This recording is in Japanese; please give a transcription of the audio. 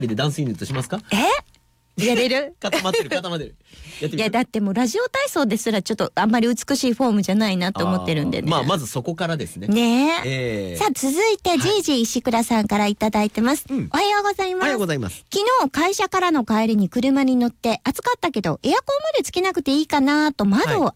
でダンスユニットしますか？ やれる？ 固まってる。やってみる。 いやだってもうラジオ体操ですらちょっとあんまり美しいフォームじゃないなと思ってるんでね。 まずそこからですね。 ねえ。さあ続いてじいじ石倉さんからいただいてます。おはようございます。 おはようございます。 昨日会社からの帰りに車に乗って暑かったけどエアコンまでつけなくていいかなと窓を